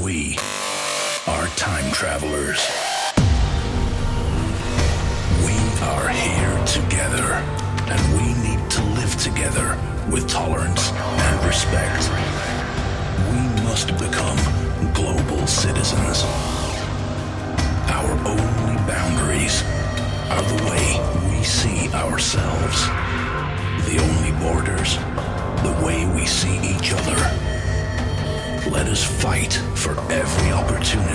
We are time travelers. We are here together, and we need to live together with tolerance and respect. We must become global citizens. Our only boundaries are the way we see ourselves. The only borders, the way we see each other. Let us fight for every opportunity